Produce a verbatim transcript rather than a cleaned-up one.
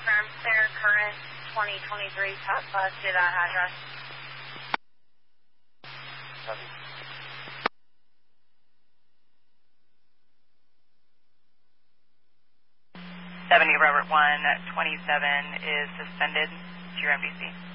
confirm their current twenty twenty-three top bus to that address. Copy. seventy Robert one twenty-seven is suspended to your M D C.